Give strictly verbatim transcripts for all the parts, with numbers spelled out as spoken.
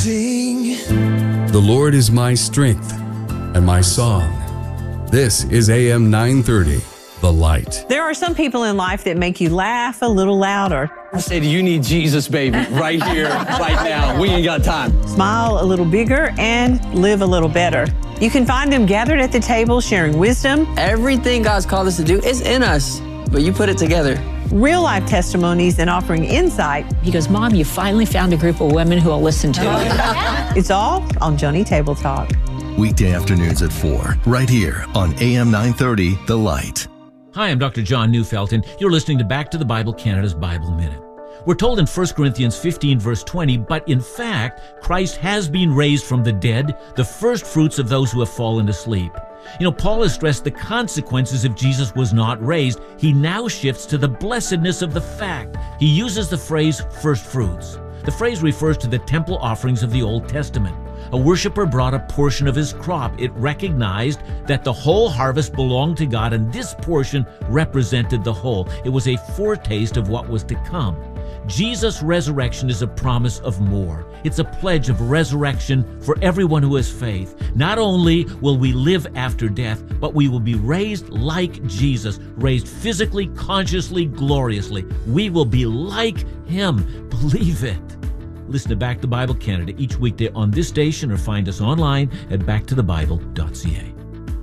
Sing. The Lord is my strength and my song. This is A M nine thirty, The Light. There are some people in life that make you laugh a little louder. I said, you need Jesus, baby, right here, right now. We ain't got time. Smile a little bigger and live a little better. You can find them gathered at the table sharing wisdom. Everything God's called us to do is in us, but you put it together. Real life testimonies and offering insight. He goes, Mom, you finally found a group of women who will listen to you. It's all on Joni Table Talk. Weekday afternoons at four, right here on A M nine thirty, The Light. Hi, I'm Doctor John Neufeld, and you're listening to Back to the Bible Canada's Bible Minute. We're told in First Corinthians fifteen, verse twenty, but in fact, Christ has been raised from the dead, the first fruits of those who have fallen asleep. You know, Paul has stressed the consequences if Jesus was not raised. He now shifts to the blessedness of the fact. He uses the phrase first fruits. The phrase refers to the temple offerings of the Old Testament. A worshiper brought a portion of his crop. It recognized that the whole harvest belonged to God, and this portion represented the whole. It was a foretaste of what was to come. Jesus' resurrection is a promise of more. It's a pledge of resurrection for everyone who has faith. Not only will we live after death, but we will be raised like Jesus, raised physically, consciously, gloriously. We will be like Him. Believe it. Listen to Back to Bible Canada each weekday on this station or find us online at back to the bible dot c a.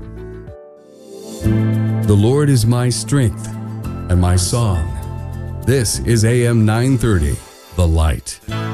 The Lord is my strength and my song. This is A M nine thirty, The Light.